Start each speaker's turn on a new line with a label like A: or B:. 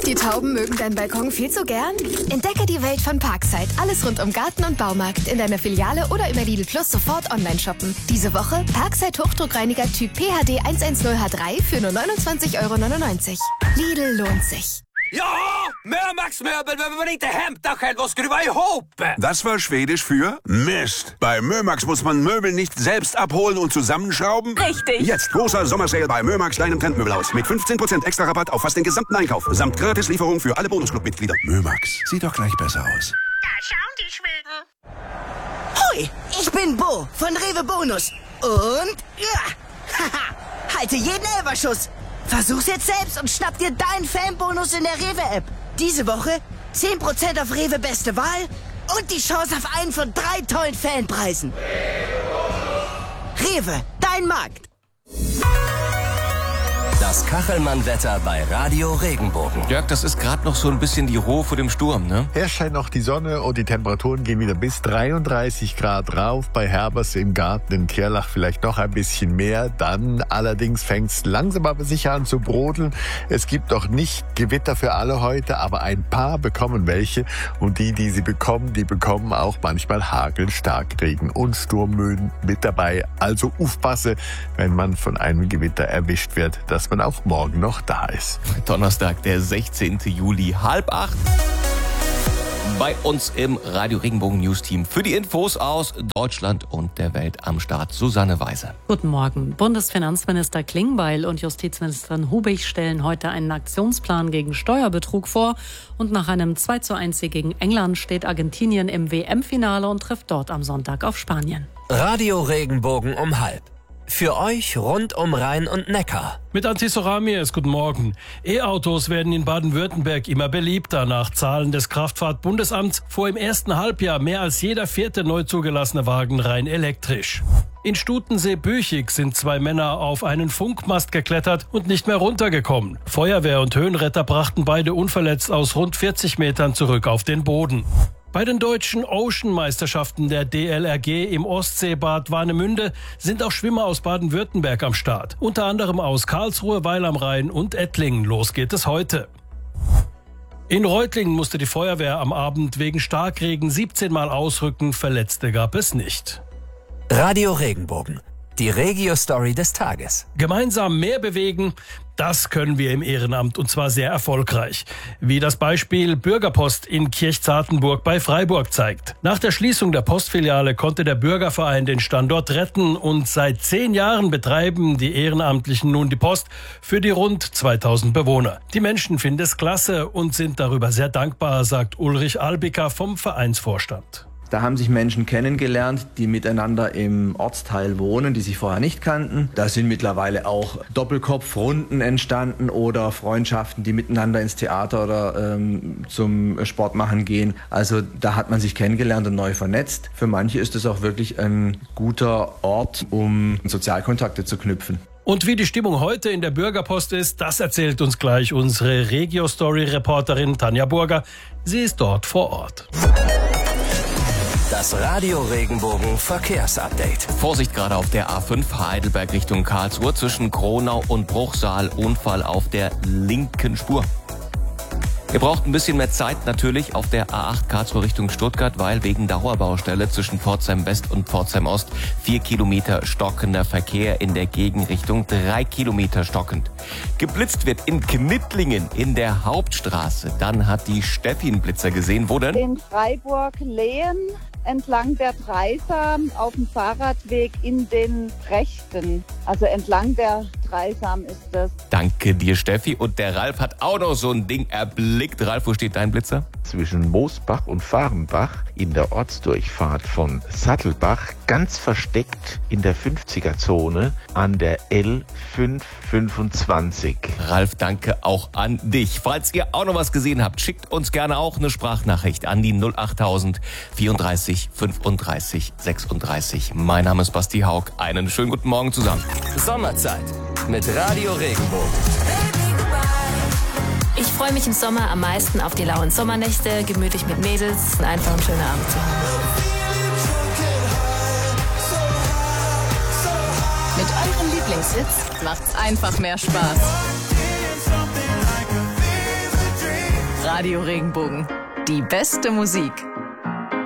A: Die Tauben mögen deinen Balkon viel zu gern? Entdecke die Welt von Parkside. Alles rund um Garten und Baumarkt. In deiner Filiale oder über Lidl Plus sofort online shoppen. Diese Woche Parkside Hochdruckreiniger Typ PHD 110H3 für nur 29,99 €. Lidl lohnt sich.
B: Ja, Mömax-Möbel behöver man inte hämta själv och skruva ihop.
C: Das war Schwedisch für Mist. Bei Mömax muss man Möbel nicht selbst abholen und zusammenschrauben.
D: Richtig.
C: Jetzt großer Sommersale bei Mömax, deinem Trendmöbelhaus. Mit 15% extra Rabatt auf fast den gesamten Einkauf. Samt Gratislieferung für alle Bonusclub-Mitglieder. Mömax, sieht doch gleich besser aus.
D: Da schauen die Schweden.
E: Hoi, ich bin Bo von Rewe Bonus. Und haha, halte jeden Elferschuss. Versuch's jetzt selbst und schnapp dir deinen Fanbonus in der Rewe-App. Diese Woche 10% auf Rewe Beste Wahl und die Chance auf einen von 3 tollen Fanpreisen. Rewe, dein Markt.
F: Das Kachelmann-Wetter bei Radio Regenbogen.
G: Jörg, das ist gerade noch so ein bisschen die Ruhe vor dem Sturm, ne?
H: Hier scheint noch die Sonne und die Temperaturen gehen wieder bis 33 Grad rauf. Bei Herbers im Garten in Kirlach vielleicht noch ein bisschen mehr. Dann allerdings fängt es langsam aber sicher an zu brodeln. Es gibt doch nicht Gewitter für alle heute, aber ein paar bekommen welche. Und die sie bekommen, die bekommen auch manchmal Hagel, Starkregen und Sturmböen mit dabei. Also aufpasse, wenn man von einem Gewitter erwischt wird, dass man auch morgen noch da ist.
G: Donnerstag, der 16. Juli, 7:30. Bei uns im Radio Regenbogen News Team für die Infos aus Deutschland und der Welt am Start Susanne Weise.
I: Guten Morgen. Bundesfinanzminister Klingbeil und Justizministerin Hubig stellen heute einen Aktionsplan gegen Steuerbetrug vor. Und nach einem 2:1 Sieg gegen England steht Argentinien im WM-Finale und trifft dort am Sonntag auf Spanien.
F: Radio Regenbogen um 7:30. Für euch rund um Rhein und Neckar.
J: Mit Antiso Ramirez, guten Morgen. E-Autos werden in Baden-Württemberg immer beliebter. Nach Zahlen des Kraftfahrtbundesamts fuhr im ersten Halbjahr mehr als jeder 4. neu zugelassene Wagen rein elektrisch. In Stutensee-Büchig sind 2 Männer auf einen Funkmast geklettert und nicht mehr runtergekommen. Feuerwehr und Höhenretter brachten beide unverletzt aus rund 40 Metern zurück auf den Boden. Bei den deutschen Ocean-Meisterschaften der DLRG im Ostseebad Warnemünde sind auch Schwimmer aus Baden-Württemberg am Start. Unter anderem aus Karlsruhe, Weil am Rhein und Ettlingen. Los geht es heute. In Reutlingen musste die Feuerwehr am Abend wegen Starkregen 17 Mal ausrücken. Verletzte gab es nicht.
F: Radio Regenbogen. Die Regio-Story des Tages.
J: Gemeinsam mehr bewegen, das können wir im Ehrenamt und zwar sehr erfolgreich. Wie das Beispiel Bürgerpost in Kirchzartenburg bei Freiburg zeigt. Nach der Schließung der Postfiliale konnte der Bürgerverein den Standort retten und seit 10 Jahren betreiben die Ehrenamtlichen nun die Post für die rund 2000 Bewohner. Die Menschen finden es klasse und sind darüber sehr dankbar, sagt Ulrich Albiker vom Vereinsvorstand.
K: Da haben sich Menschen kennengelernt, die miteinander im Ortsteil wohnen, die sich vorher nicht kannten. Da sind mittlerweile auch Doppelkopfrunden entstanden oder Freundschaften, die miteinander ins Theater oder zum Sport machen gehen. Also da hat man sich kennengelernt und neu vernetzt. Für manche ist es auch wirklich ein guter Ort, um Sozialkontakte zu knüpfen.
J: Und wie die Stimmung heute in der Bürgerpost ist, das erzählt uns gleich unsere Regio-Story-Reporterin Tanja Burger. Sie ist dort vor Ort.
F: Das Radio Regenbogen Verkehrsupdate.
G: Vorsicht gerade auf der A5 Heidelberg Richtung Karlsruhe zwischen Kronau und Bruchsal. Unfall auf der linken Spur. Ihr braucht ein bisschen mehr Zeit natürlich auf der A8 Karlsruhe Richtung Stuttgart, weil wegen Dauerbaustelle zwischen Pforzheim West und Pforzheim Ost 4 Kilometer stockender Verkehr in der Gegenrichtung, 3 Kilometer stockend. Geblitzt wird in Knittlingen in der Hauptstraße. Dann hat die Steffi einen Blitzer gesehen. Wo denn?
L: In Freiburg-Lehen entlang der Dreisam auf dem Fahrradweg in den Rechten. Also entlang der Dreisam ist das.
G: Danke dir, Steffi. Und der Ralf hat auch noch so ein Ding erblickt. Ralf, wo steht dein Blitzer?
M: Zwischen Moosbach und Fahrenbach in der Ortsdurchfahrt von Sattelbach, ganz versteckt in der 50er-Zone an der L525.
G: Ralf, danke auch an dich. Falls ihr auch noch was gesehen habt, schickt uns gerne auch eine Sprachnachricht an die 08000 34 35 36. Mein Name ist Basti Haug. Einen schönen guten Morgen zusammen.
F: Sommerzeit mit Radio Regenbogen.
A: Ich freue mich im Sommer am meisten auf die lauen Sommernächte, gemütlich mit Mädels und einfach einen schönen Abend zu haben. Mit eurem Lieblingshits macht's einfach mehr Spaß.
N: Radio Regenbogen. Die beste Musik.